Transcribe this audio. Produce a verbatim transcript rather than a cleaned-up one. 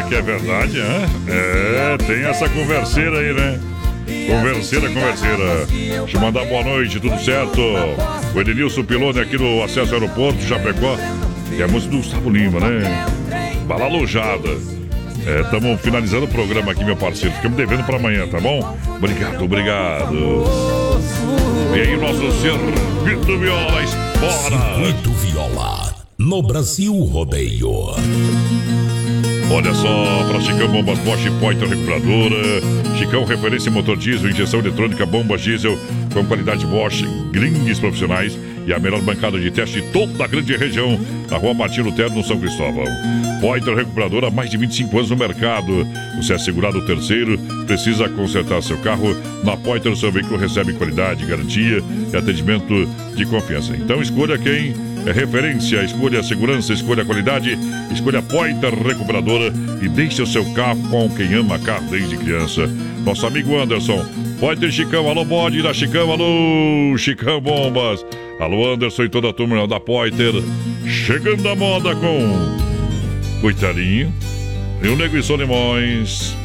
que é verdade, hein? É, tem essa converseira aí, né? Converseira, converseira. Deixa eu mandar boa noite, tudo certo? O Edenilson Pilone aqui no acesso ao aeroporto, Chapecó. Que é a música do Gustavo Lima, né? Bala alojada. Estamos é, finalizando o programa aqui, meu parceiro. Ficamos devendo para amanhã, tá bom? Obrigado, obrigado. E aí, o nosso Circuito Viola Espora. Circuito Viola, no Brasil Rodeio. Olha só, para Chicão Bombas Bosch e Poiter Recuperadora. Chicão, referência em motor diesel, injeção eletrônica, bombas diesel com qualidade Bosch, grandes profissionais e a melhor bancada de teste de toda a grande região, na Rua Martim Lutero, no São Cristóvão. Poiter Recuperadora, há mais de vinte e cinco anos no mercado. Você é segurado terceiro, precisa consertar seu carro. Na Poiter, seu veículo recebe qualidade, garantia e atendimento de confiança. Então escolha quem é referência, escolha a segurança, escolha a qualidade, escolha a Poiter Recuperadora e deixe o seu carro com quem ama carro desde criança. Nosso amigo Anderson, Poiter Chicão, alô bode da Chicão, alô Chicão Bombas, alô Anderson e toda a turma da Poiter, chegando a moda com Coitadinho e o Nego e Solimões.